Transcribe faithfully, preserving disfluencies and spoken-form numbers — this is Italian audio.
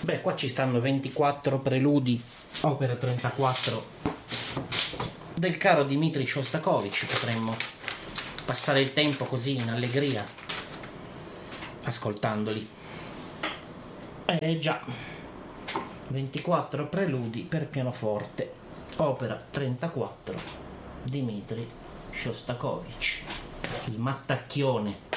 Beh, qua ci stanno ventiquattro preludi, opera trentaquattro del caro Dmitri Shostakovich. Potremmo passare il tempo così in allegria ascoltandoli. Eh già, ventiquattro preludi per pianoforte, opera trentaquattro, Dmitri Shostakovich, il mattacchione.